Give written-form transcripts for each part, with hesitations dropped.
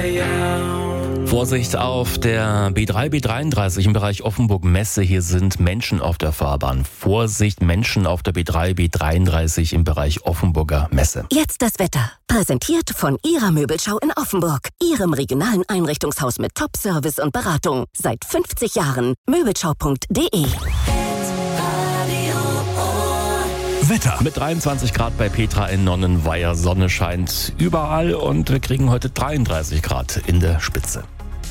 Vorsicht auf der B3, B33 im Bereich Offenburg-Messe. Hier sind Menschen auf der Fahrbahn. Vorsicht, Menschen auf der B3, B33 im Bereich Offenburger Messe. Jetzt das Wetter. Präsentiert von Ihrer Möbelschau in Offenburg. Ihrem regionalen Einrichtungshaus mit Top-Service und Beratung. Seit 50 Jahren. Möbelschau.de. Wetter. Mit 23 Grad bei Petra in Nonnenweier. Sonne scheint überall und wir kriegen heute 33 Grad in der Spitze.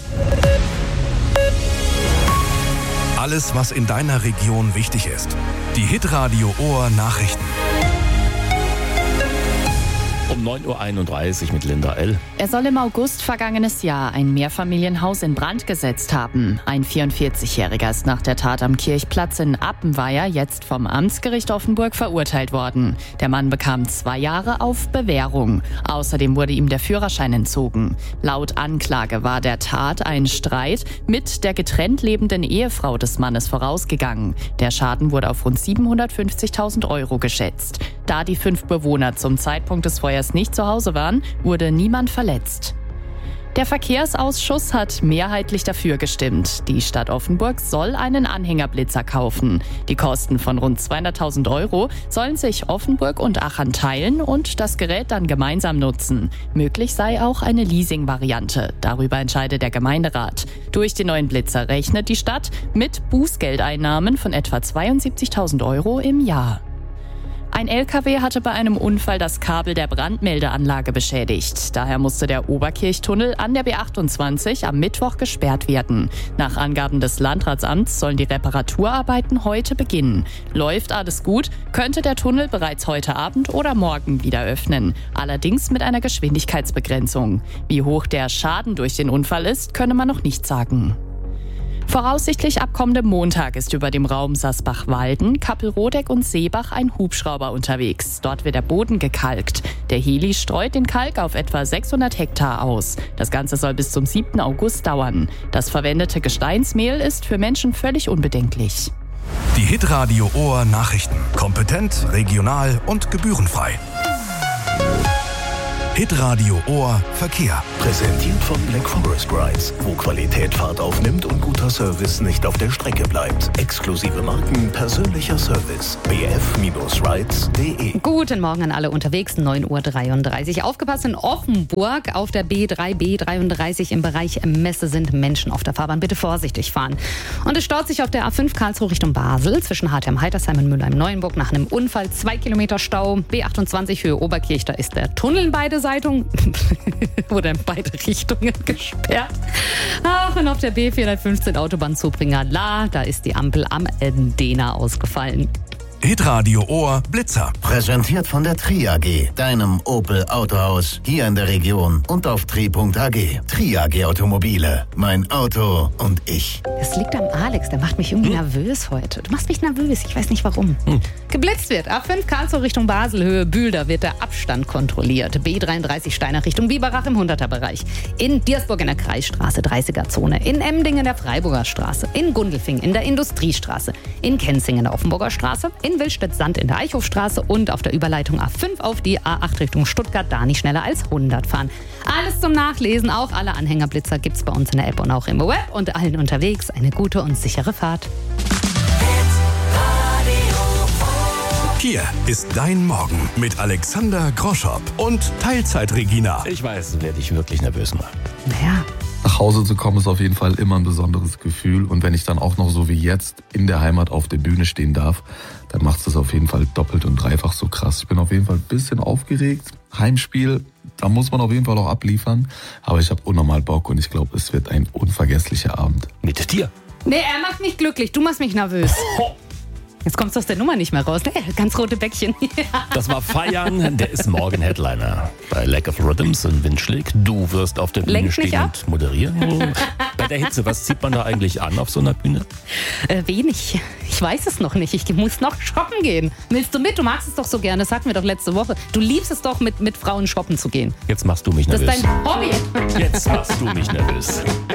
Alles, was in deiner Region wichtig ist. Die Hitradio Ohr Nachrichten. Um 9.31 Uhr mit Linda L. Er soll im August vergangenes Jahr ein Mehrfamilienhaus in Brand gesetzt haben. Ein 44-Jähriger ist nach der Tat am Kirchplatz in Appenweier jetzt vom Amtsgericht Offenburg verurteilt worden. Der Mann bekam 2 Jahre auf Bewährung. Außerdem wurde ihm der Führerschein entzogen. Laut Anklage war der Tat ein Streit mit der getrennt lebenden Ehefrau des Mannes vorausgegangen. Der Schaden wurde auf rund 750.000 Euro geschätzt. Da die 5 Bewohner zum Zeitpunkt des Feuers nicht zu Hause waren, wurde niemand verletzt. Der Verkehrsausschuss hat mehrheitlich dafür gestimmt. Die Stadt Offenburg soll einen Anhängerblitzer kaufen. Die Kosten von rund 200.000 Euro sollen sich Offenburg und Aachen teilen und das Gerät dann gemeinsam nutzen. Möglich sei auch eine Leasing-Variante. Darüber entscheidet der Gemeinderat. Durch den neuen Blitzer rechnet die Stadt mit Bußgeldeinnahmen von etwa 72.000 Euro im Jahr. Ein LKW hatte bei einem Unfall das Kabel der Brandmeldeanlage beschädigt. Daher musste der Oberkirchtunnel an der B28 am Mittwoch gesperrt werden. Nach Angaben des Landratsamts sollen die Reparaturarbeiten heute beginnen. Läuft alles gut, könnte der Tunnel bereits heute Abend oder morgen wieder öffnen. Allerdings mit einer Geschwindigkeitsbegrenzung. Wie hoch der Schaden durch den Unfall ist, könne man noch nicht sagen. Voraussichtlich ab kommendem Montag ist über dem Raum Sasbach-Walden, Kappelrodeck und Seebach ein Hubschrauber unterwegs. Dort wird der Boden gekalkt. Der Heli streut den Kalk auf etwa 600 Hektar aus. Das Ganze soll bis zum 7. August dauern. Das verwendete Gesteinsmehl ist für Menschen völlig unbedenklich. Die Hitradio Ohr Nachrichten. Kompetent, regional und gebührenfrei. Hitradio Ohr Verkehr. Präsentiert von Black Forest Rides, wo Qualität Fahrt aufnimmt und guter Service nicht auf der Strecke bleibt. Exklusive Marken, persönlicher Service. bf-rides.de. Guten Morgen an alle unterwegs, 9.33 Uhr. Aufgepasst, in Offenburg auf der B3, B33 im Bereich Messe sind Menschen auf der Fahrbahn. Bitte vorsichtig fahren. Und es staut sich auf der A5 Karlsruhe Richtung Basel zwischen Hartheim-Heitersheim und Mülheim-Neuenburg nach einem Unfall. 2 Kilometer Stau. B28 Höhe Oberkirch, da ist der Tunnel in beide Seiten oder in beide Richtungen gesperrt. Ach, und auf der B415 Autobahn Zubringa-La, da ist die Ampel am Dena ausgefallen. Hitradio Ohr Blitzer. Präsentiert von der Tri AG, deinem Opel Autohaus hier in der Region und auf tri.ag. Tri AG Automobile, mein Auto und ich. Das liegt am Alex, der macht mich irgendwie nervös heute. Du machst mich nervös, ich weiß nicht warum. Geblitzt wird. A5 Karlsruhe Richtung Basel, Höhe Bühl, da wird der Abstand kontrolliert. B33 Steiner Richtung Biberach im 100er-Bereich. In Diersburg in der Kreisstraße, 30er-Zone. In Emding in der Freiburger Straße. In Gundelfing in der Industriestraße. In Kenzing in der Offenburger Straße. In Willstedt-Sand in der Eichhofstraße und auf der Überleitung A5 auf die A8 Richtung Stuttgart, da nicht schneller als 100 fahren. Alles zum Nachlesen, auch alle Anhängerblitzer gibt's bei uns in der App und auch im Web und allen unterwegs eine gute und sichere Fahrt. Hier ist dein Morgen mit Alexander Groschopp und Teilzeit-Regina. Ich weiß, werde ich wirklich nervös machen. Naja. Nach Hause zu kommen ist auf jeden Fall immer ein besonderes Gefühl. Und wenn ich dann auch noch so wie jetzt in der Heimat auf der Bühne stehen darf, dann macht es das auf jeden Fall doppelt und dreifach so krass. Ich bin auf jeden Fall ein bisschen aufgeregt. Heimspiel, da muss man auf jeden Fall auch abliefern. Aber ich habe unnormal Bock und ich glaube, es wird ein unvergesslicher Abend. Mit dir? Nee, er macht mich glücklich, du machst mich nervös. Jetzt kommst du aus der Nummer nicht mehr raus. Ganz rote Bäckchen. Das war Feiern, der ist morgen Headliner. Bei Lack of Rhythms in Windschläg. Du wirst auf der Bühne stehen und moderieren. Bei der Hitze, was zieht man da eigentlich an auf so einer Bühne? Wenig. Ich weiß es noch nicht. Ich muss noch shoppen gehen. Willst du mit? Du magst es doch so gerne. Das hatten wir doch letzte Woche. Du liebst es doch, mit Frauen shoppen zu gehen. Jetzt machst du mich nervös. Das ist dein Hobby. Jetzt machst du mich nervös.